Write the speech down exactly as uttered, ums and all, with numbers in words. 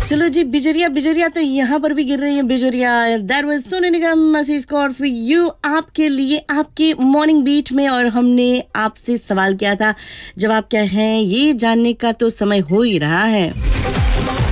चलो जी, बिजरिया बिजरिया तो यहाँ पर भी गिर रही है बिजरिया. That was Sonu Nigam score for you, आपके लिए आपके मॉर्निंग बीट में. और हमने आपसे सवाल किया था, जवाब क्या है ये जानने का तो समय हो ही रहा है.